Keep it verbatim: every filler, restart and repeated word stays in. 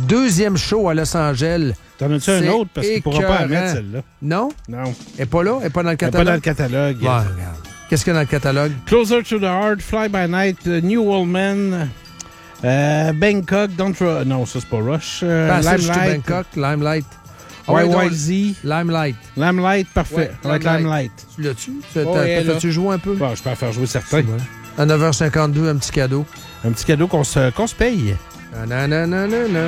Deuxième show à Los Angeles. T'en as-tu un autre? Parce qu'il ne pourra pas la mettre, celle-là. Non? Non. Elle n'est pas là? Elle n'est pas dans le catalogue? Elle n'est pas dans le catalogue. Bon, regarde. Qu'est-ce qu'il y a dans le catalogue? Closer to the Heart, Fly by Night, uh, New Old Man, uh, Bangkok, Don't Rush. Non, ça, c'est pas Rush. Uh, Passage Limelight. to Bangkok, Limelight. Y Y Z. Limelight. Limelight, parfait. Ouais, Ça va être Limelight. Tu l'as-tu? Oh, T'as-tu joué un peu? Bon, je peux en faire jouer certains. À neuf heures cinquante-deux, un petit cadeau. Un petit cadeau qu'on se, qu'on se paye. Nanana.